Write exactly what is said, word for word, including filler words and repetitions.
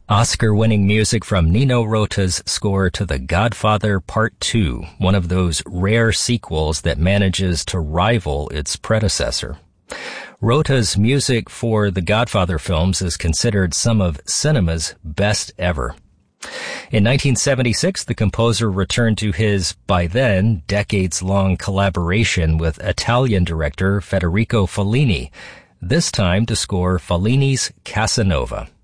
Oscar-winning music from Nino Rota's score to The Godfather Part two, one of those rare sequels that manages to rival its predecessor. Rota's music for the Godfather films is considered some of cinema's best ever. In nineteen seventy-six, the composer returned to his, by then, decades-long collaboration with Italian director Federico Fellini, this time to score Fellini's Casanova.